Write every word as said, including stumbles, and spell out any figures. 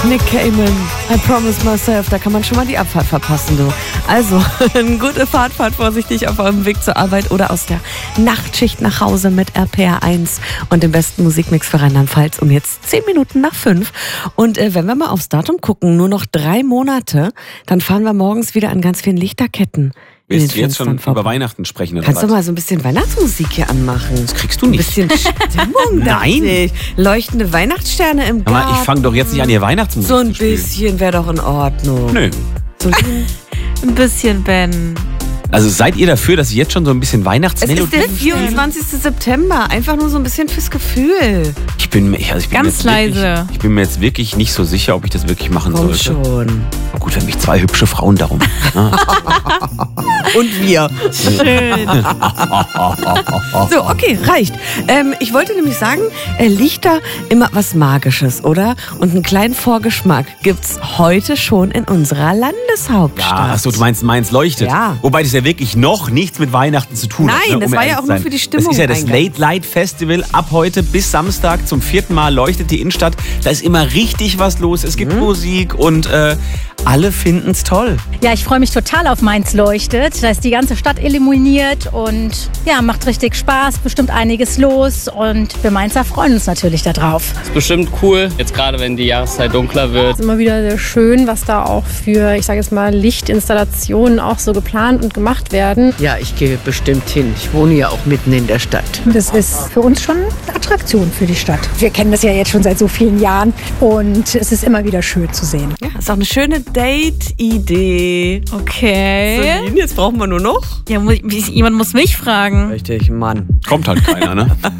Nick Cayman, I promise myself, da kann man schon mal die Abfahrt verpassen, du. Also, eine gute Fahrt, fahrt vorsichtig auf eurem Weg zur Arbeit oder aus der Nachtschicht nach Hause mit R P R eins und dem besten Musikmix für Rheinland-Pfalz um jetzt zehn Minuten nach fünf. Und äh, wenn wir mal aufs Datum gucken, nur noch drei Monate, dann fahren wir morgens wieder an ganz vielen Lichterketten. Willst du jetzt schon vorbei. über Weihnachten sprechen? Oder Kannst was? du mal so ein bisschen Weihnachtsmusik hier anmachen? Das kriegst du nicht. Ein bisschen Stimmung. Nein. Leuchtende Weihnachtssterne im Garten. Aber ich fange doch jetzt nicht an, hier Weihnachtsmusik So ein zu spielen. bisschen wäre doch in Ordnung. Nö. So ein, ein bisschen, Ben. Also seid ihr dafür, dass ich jetzt schon so ein bisschen es Weihnachtsmelodie... ist der vierundzwanzigste September. Einfach nur so ein bisschen fürs Gefühl. Ich bin, mir- also ich bin mir Ganz jetzt leise. Wirklich, ich bin mir jetzt wirklich nicht so sicher, ob ich das wirklich machen Komm sollte. schon. Na gut, wenn mich zwei hübsche Frauen darum... Und wir. Schön. So, okay, reicht. Ähm, ich wollte nämlich sagen, äh, Lichter immer was Magisches, oder? Und einen kleinen Vorgeschmack gibt's heute schon in unserer Landeshauptstadt. Ja, achso, du meinst Mainz leuchtet. Ja. Wobei das ja wirklich noch nichts mit Weihnachten zu tun hat. Nein, ne, das um war ja ehrlich auch zu nur sein. für die Stimmung Das ist ja das eingangs. Late Light Festival. Ab heute bis Samstag zum vierten Mal leuchtet die Innenstadt. Da ist immer richtig was los. Es gibt Mhm. Musik und äh, alle finden's toll. Ja, ich freue mich total auf Mainz leuchtet. Da ist die ganze Stadt illuminiert und ja, macht richtig Spaß, bestimmt einiges los und wir Mainzer freuen uns natürlich darauf. Ist bestimmt cool, jetzt gerade wenn die Jahreszeit dunkler wird. Es ist immer wieder sehr schön, was da auch für, ich sage jetzt mal, Lichtinstallationen auch so geplant und gemacht werden. Ja, ich gehe bestimmt hin. Ich wohne ja auch mitten in der Stadt. Das ist für uns schon eine Attraktion für die Stadt. Wir kennen das ja jetzt schon seit so vielen Jahren und es ist immer wieder schön zu sehen. Ja, ist auch eine schöne Date-Idee. Okay. Celine, jetzt brauchen wir nur noch. Ja, mu- jemand muss mich fragen. Richtig, Mann. Kommt halt keiner, ne?